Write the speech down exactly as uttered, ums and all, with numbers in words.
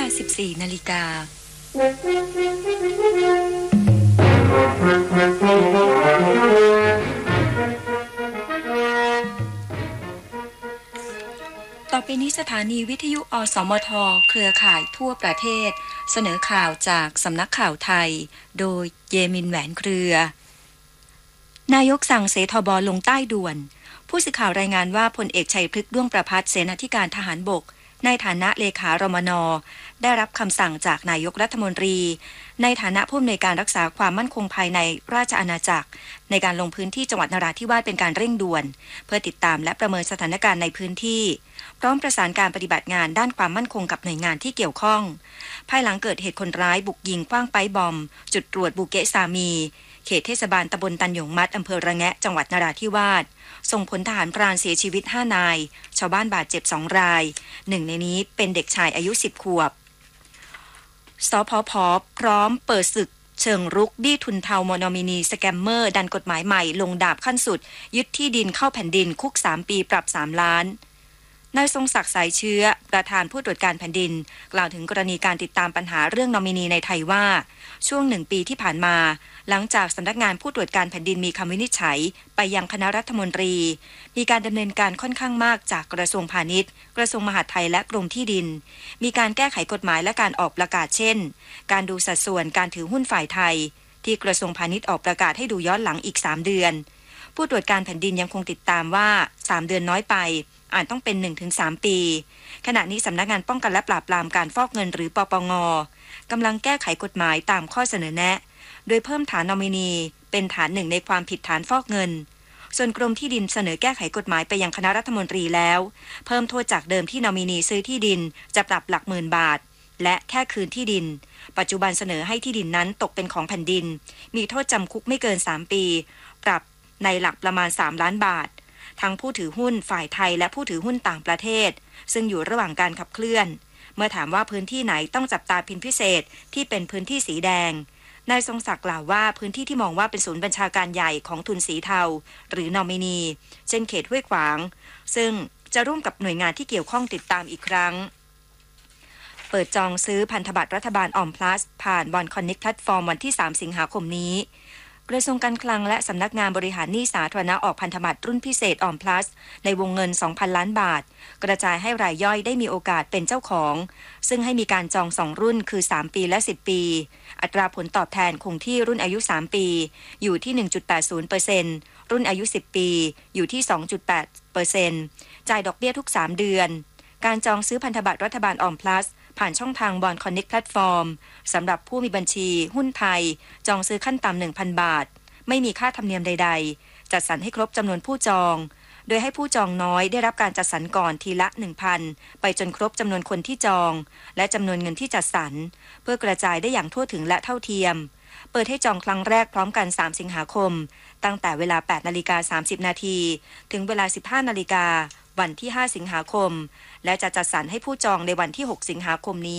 า สิบสี่ นาฬิกาต่อไปนี้สถานีวิทยุอสมทเครือข่ายทั่วประเทศเสนอข่าวจากสำนักข่าวไทยโดยเยมินแหวนเครือนายกสั่งเสทบลงใต้ด่วนผู้สื่อข่าวรายงานว่าพลเอกชัยพฤกษ์ด้วงประภัสเสนาธิการทหารบกในฐานะเลขารมนได้รับคำสั่งจากนายกรัฐมนตรีในฐานะผู้อำนวยการรักษาความมั่นคงภายในราชอาณาจักรในการลงพื้นที่จังหวัดนราธิวาสเป็นการเร่งด่วนเพื่อติดตามและประเมินสถานการณ์ในพื้นที่พร้อมประสานการปฏิบัติงานด้านความมั่นคงกับหน่วยงานที่เกี่ยวข้องภายหลังเกิดเหตุคนร้ายบุกยิงขว้างไปบอมจุดตรวจบูเกะซามีเขตเทศบาลตำบลตันหยงมัดอำเภอระแงะจังหวัดนราธิวาสส่งผลทหารพรานเสียชีวิตห้านายชาวบ้านบาดเจ็บสองรายหนึ่งในนี้เป็นเด็กชายอายุสิบขวบสผผ.พร้อมเปิดศึกเชิงรุกบี้ทุนเทาโมโนมินีสแกมเมอร์ดันกฎหมายใหม่ลงดาบขั้นสุดยึดที่ดินเข้าแผ่นดินคุกสามปีปรับสามล้านนายทรงศักดิ์สายเชื้อประธานผู้ตรวจการแผ่นดินกล่าวถึงกรณีการติดตามปัญหาเรื่องนอมินีในไทยว่าช่วงหนึ่งปีที่ผ่านมาหลังจากสำนักงานผู้ตรวจการแผ่นดินมีคำวินิจฉัยไปยังคณะรัฐมนตรีมีการดำเนินการค่อนข้างมากจากกระทรวงพาณิชย์กระทรวงมหาดไทยและกรมที่ดินมีการแก้ไขกฎหมายและการออกประกาศเช่นการดูสัดส่วนการถือหุ้นฝ่ายไทยที่กระทรวงพาณิชย์ออกประกาศให้ดูย้อนหลังอีกสามเดือนผู้ตรวจการแผ่นดินยังคงติดตามว่าสามเดือนน้อยไปอาจต้องเป็น หนึ่งถึงสาม ปีขณะนี้สำนักงานป้องกันและปราบปรามการฟอกเงินหรือปปง.กำลังแก้ไขกฎหมายตามข้อเสนอแนะโดยเพิ่มฐานนอมินีเป็นฐานหนึ่งในความผิดฐานฟอกเงินส่วนกรมที่ดินเสนอแก้ไขกฎหมายไปยังคณะรัฐมนตรีแล้วเพิ่มโทษจากเดิมที่นอมินีซื้อที่ดินจะปรับหลักหมื่นบาทและแค่คืนที่ดินปัจจุบันเสนอให้ที่ดินนั้นตกเป็นของแผ่นดินมีโทษจำคุกไม่เกินสามปีปรับในหลักประมาณสามล้านบาททั้งผู้ถือหุ้นฝ่ายไทยและผู้ถือหุ้นต่างประเทศซึ่งอยู่ระหว่างการขับเคลื่อนเมื่อถามว่าพื้นที่ไหนต้องจับตาเป็นพิเศษที่เป็นพื้นที่สีแดงนายทรงศักดิ์กล่าวว่าพื้นที่ที่มองว่าเป็นศูนย์บัญชาการใหญ่ของทุนสีเทาหรือนอมินีเช่นเขตห้วยขวางซึ่งจะร่วมกับหน่วยงานที่เกี่ยวข้องติดตามอีกครั้งเปิดจองซื้อพันธบัตรรัฐบาลออมพลัสผ่านบอนคอนเน็กต์แพลตฟอร์มวันที่สามสิงหาคมนี้กระทรวงการคลังและสำนักงานบริหารหนี้สาธารณะออกพันธบัตรรุ่นพิเศษออมพลัสในวงเงิน สองพัน ล้านบาทกระจายให้รายย่อยได้มีโอกาสเป็นเจ้าของซึ่งให้มีการจองสองรุ่นคือสามปีและสิบปีอัตราผลตอบแทนคงที่รุ่นอายุสามปีอยู่ที่ หนึ่งจุดแปดศูนย์เปอร์เซ็นต์ รุ่นอายุสิบปีอยู่ที่ สองจุดแปดเปอร์เซ็นต์ จ่ายดอกเบี้ยทุกสามเดือนการจองซื้อพันธบัตรรัฐบาลออมพลัสผ่านช่องทางบอนคอนเน็กต์แพลตฟอร์มสำหรับผู้มีบัญชีหุ้นไทยจองซื้อขั้นต่ำ หนึ่งพัน บาทไม่มีค่าธรรมเนียมใดๆจัดสรรให้ครบจำนวนผู้จองโดยให้ผู้จองน้อยได้รับการจัดสรรก่อนทีละ หนึ่งพัน ไปจนครบจำนวนคนที่จองและจำนวนเงินที่จัดสรรเพื่อกระจายได้อย่างทั่วถึงและเท่าเทียมเปิดให้จองครั้งแรกพร้อมกันสามสิงหาคมตั้งแต่เวลา แปดนาฬิกาสามสิบนาทีถึงเวลา สิบห้านาฬิกาวันที่ห้าสิงหาคมและจะจัดสรรให้ผู้จองในวันที่หกสิงหาคมนี้